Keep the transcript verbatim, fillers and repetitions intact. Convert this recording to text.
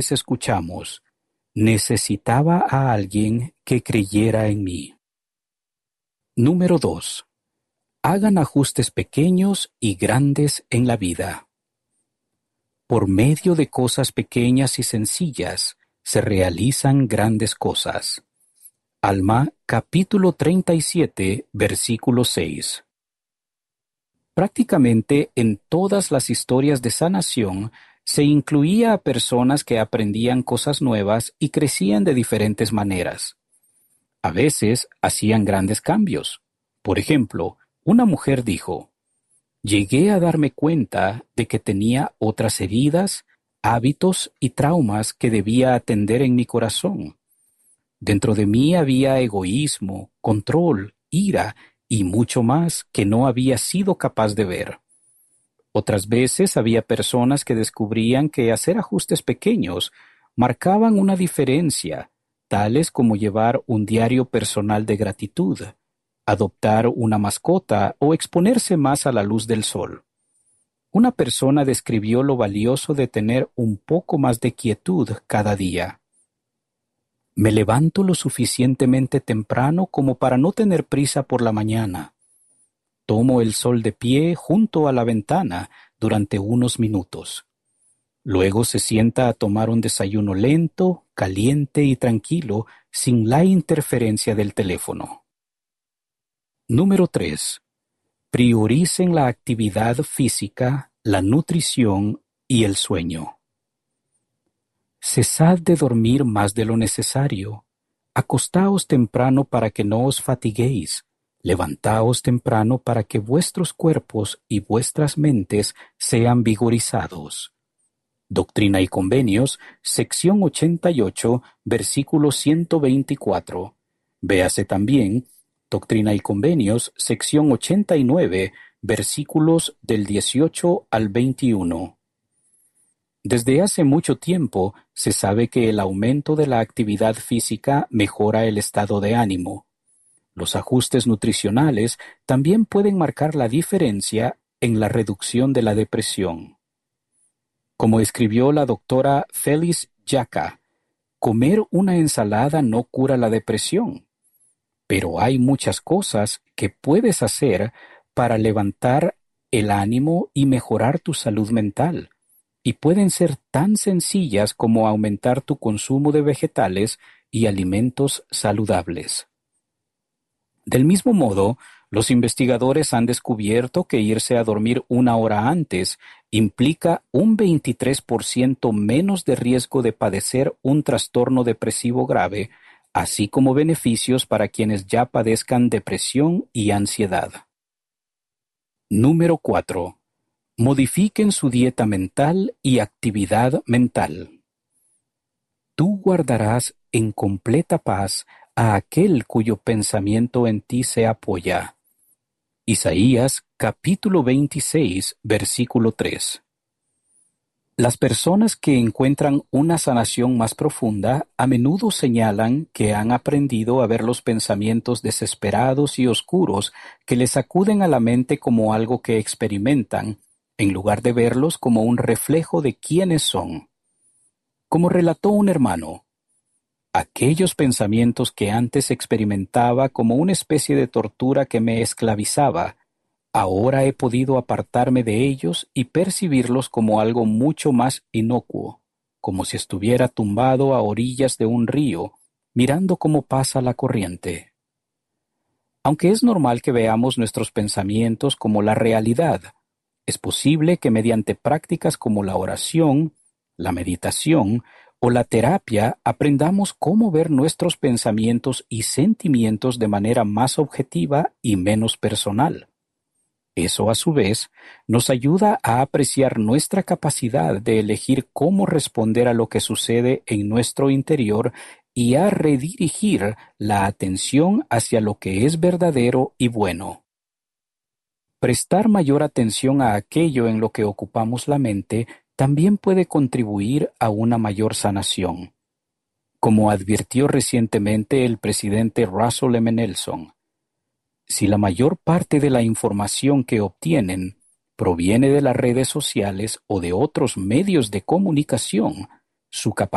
escuchamos, necesitaba a alguien que creyera en mí. Número dos. Hagan ajustes pequeños y grandes en la vida. Por medio de cosas pequeñas y sencillas se realizan grandes cosas. Alma, capítulo treinta y siete, versículo seis. Prácticamente en todas las historias de sanación se incluía a personas que aprendían cosas nuevas y crecían de diferentes maneras. A veces hacían grandes cambios. Por ejemplo, una mujer dijo, llegué a darme cuenta de que tenía otras heridas, hábitos y traumas que debía atender en mi corazón. Dentro de mí había egoísmo, control, ira y mucho más que no había sido capaz de ver. Otras veces había personas que descubrían que hacer ajustes pequeños marcaban una diferencia, tales como llevar un diario personal de gratitud, adoptar una mascota o exponerse más a la luz del sol. Una persona describió lo valioso de tener un poco más de quietud cada día. Me levanto lo suficientemente temprano como para no tener prisa por la mañana. Tomo el sol de pie junto a la ventana durante unos minutos. Luego se sienta a tomar un desayuno lento, caliente y tranquilo, sin la interferencia del teléfono. Número tres. Prioricen la actividad física, la nutrición y el sueño. Cesad de dormir más de lo necesario. Acostaos temprano para que no os fatiguéis. Levantaos temprano para que vuestros cuerpos y vuestras mentes sean vigorizados. Doctrina y Convenios, sección ochenta y ocho, versículo ciento veinticuatro. Véase también Doctrina y Convenios, sección ochenta y nueve, versículos del dieciocho al veintiuno. Desde hace mucho tiempo se sabe que el aumento de la actividad física mejora el estado de ánimo. Los ajustes nutricionales también pueden marcar la diferencia en la reducción de la depresión. Como escribió la doctora Phyllis Jacka, comer una ensalada no cura la depresión, pero hay muchas cosas que puedes hacer para levantar el ánimo y mejorar tu salud mental. Y pueden ser tan sencillas como aumentar tu consumo de vegetales y alimentos saludables. Del mismo modo, los investigadores han descubierto que irse a dormir una hora antes implica un veintitrés por ciento menos de riesgo de padecer un trastorno depresivo grave, así como beneficios para quienes ya padezcan depresión y ansiedad. Número cuatro. Modifiquen su dieta mental y actividad mental. Tú guardarás en completa paz a aquel cuyo pensamiento en ti se apoya. Isaías capítulo veintiséis, versículo tres. Las personas que encuentran una sanación más profunda a menudo señalan que han aprendido a ver los pensamientos desesperados y oscuros que les acuden a la mente como algo que experimentan, en lugar de verlos como un reflejo de quiénes son. Como relató un hermano, aquellos pensamientos que antes experimentaba como una especie de tortura que me esclavizaba, ahora he podido apartarme de ellos y percibirlos como algo mucho más inocuo, como si estuviera tumbado a orillas de un río, mirando cómo pasa la corriente. Aunque es normal que veamos nuestros pensamientos como la realidad, es posible que mediante prácticas como la oración, la meditación o la terapia aprendamos cómo ver nuestros pensamientos y sentimientos de manera más objetiva y menos personal. Eso, a su vez, nos ayuda a apreciar nuestra capacidad de elegir cómo responder a lo que sucede en nuestro interior y a redirigir la atención hacia lo que es verdadero y bueno. Prestar mayor atención a aquello en lo que ocupamos la mente también puede contribuir a una mayor sanación. Como advirtió recientemente el presidente Russell M. Nelson, si la mayor parte de la información que obtienen proviene de las redes sociales o de otros medios de comunicación, su capacidad